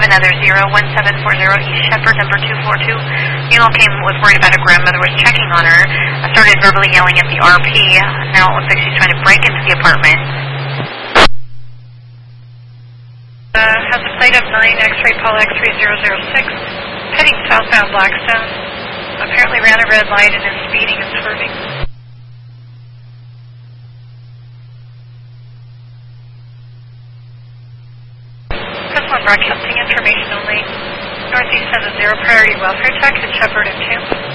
another 01740 East Shepherd, number 242. Mule was worried about her grandmother, was checking on her. I started verbally yelling at the RP. Now it looks like she's trying to break into the apartment. Has a plate of 9 X-ray Paul X3006, heading southbound Blackstone. Apparently ran a red light and is speeding and swerving. One broadcasting information only. Northeast has a 0 priority welfare check at Shepherd and Champ.